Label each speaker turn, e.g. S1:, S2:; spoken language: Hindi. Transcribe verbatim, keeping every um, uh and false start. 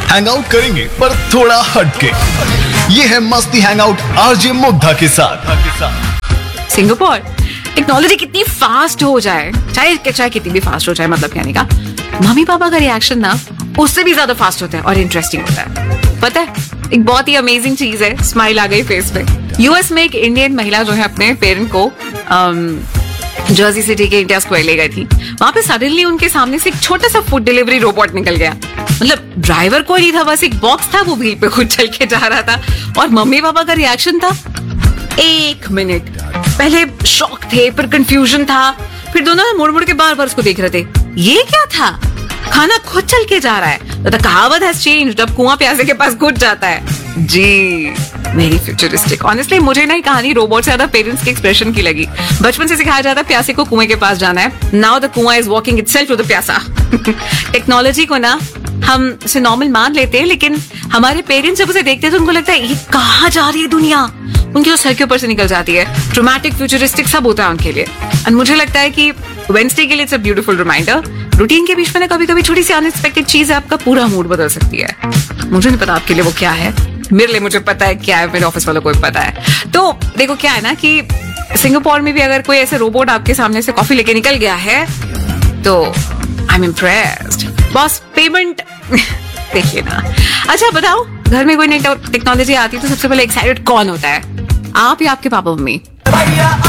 S1: हैंग आउट करेंगे पर थोड़ा हटके। ये है मस्ती हैंग आउट आरजे मुग्धा के साथ।
S2: सिंगापुर टेक्नोलॉजी कितनी फास्ट हो जाए, चाहे चाहे कितनी भी फास्ट हो जाए, मतलब कहने का मम्मी पापा का रिएक्शन ना उससे भी ज्यादा फास्ट होता है और इंटरेस्टिंग होता है। पता है, एक बहुत ही अमेजिंग चीज है, स्माइल आ गई फेस पे। यूएस में एक इंडियन महिला जो है अपने पेरेंट को जर्सी सिटी के इंडिया स्क्वायर ले गई थी। वहां पे सडनली उनके सामने से एक छोटा सा फूड डिलीवरी रोबोट निकल गया। मतलब ड्राइवर कोई नहीं था, बस एक बॉक्स था, वो व्हील पे खुद चल के जा रहा था। और मम्मी पापा का रिएक्शन था एक मिनट पहले शॉक थे, फिर कंफ्यूजन था, फिर दोनों मुड़ मुड़ के बार बार उसको देख रहे थे। ये क्या था? खाना खुद चल के जा रहा है। तो कहावत हैज चेंज्ड, अब कुआं प्यासे के पास खुद जाता है। जी वेरी फ्यूचरिस्टिक। ऑनेस्टली मुझे ना कहानी रोबोट से ज्यादा पेरेंट्स के एक्सप्रेशन की लगी। बचपन से सिखाया जाता है प्यासे को कुएं के पास जाना है। नाउ द कुआं is walking itself to the प्यासा। टेक्नोलॉजी को ना हम इसे नॉर्मल मान लेते हैं, लेकिन हमारे पेरेंट्स जब उसे देखते हैं तो उनको लगता है ये कहाँ जा रही है दुनिया। उनके तो सर के ऊपर से निकल जाती है। ड्रामेटिक फ्यूचरिस्टिक सब होता है उनके लिए। और मुझे लगता है कि वेडनेसडे के लिए it's a beautiful reminder. Routine के बीच में ना कभी कभी छोटी सी अनएक्सपेक्टेड चीज है, आपका पूरा मूड बदल सकती है। मुझे नहीं पता आपके लिए वो क्या है, मेरे लिए मुझे पता है क्या है, मेरे ऑफिस वालों को भी पता है। तो देखो क्या है ना कि सिंगापुर में भी अगर कोई ऐसे रोबोट आपके सामने से कॉफी लेके निकल गया है तो I am impressed. Boss payment देखिए ना। अच्छा बताओ, घर में कोई नई टेक्नोलॉजी आती है तो सबसे पहले एक्साइटेड कौन होता है, आप या आपके पापा मम्मी?